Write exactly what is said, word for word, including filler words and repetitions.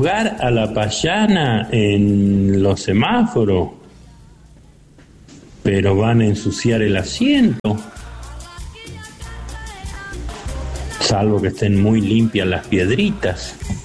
jugar a la payana en los semáforos, pero van a ensuciar el asiento, salvo que estén muy limpias las piedritas.